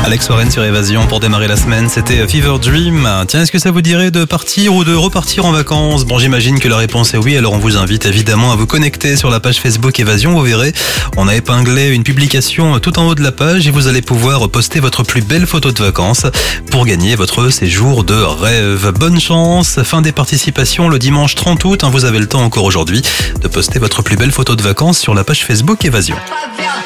Alex Warren sur Évasion pour démarrer la semaine, c'était Fever Dream. Tiens, est-ce que ça vous dirait de partir ou de repartir en vacances? Bon, j'imagine que la réponse est oui, alors on vous invite évidemment à vous connecter sur la page Facebook Évasion. Vous verrez, on a épinglé une publication tout en haut de la page et vous allez pouvoir poster votre plus belle photo de vacances pour gagner votre séjour de rêve. Bonne chance, fin des participations le dimanche 30 août. Vous avez le temps encore aujourd'hui de poster votre plus belle photo de vacances sur la page Facebook Évasion.